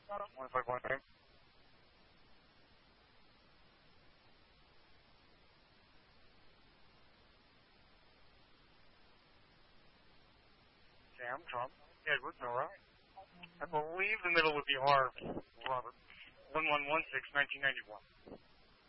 151. Sam, Trump, Edward, Nora. I believe the middle would be R, Robert. 1116, 1991.